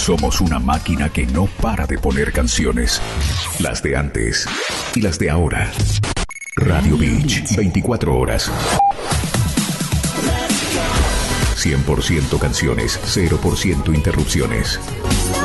Somos una máquina que no para de poner canciones. Las de antes y las de ahora. Radio Beach, 24 horas. 100% canciones, 0% interrupciones.